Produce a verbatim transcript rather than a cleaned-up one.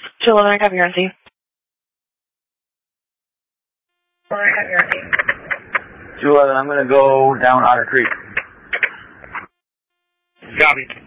two eleven, I copy your R C. two eleven, I'm going to go down Otter Creek. Copy.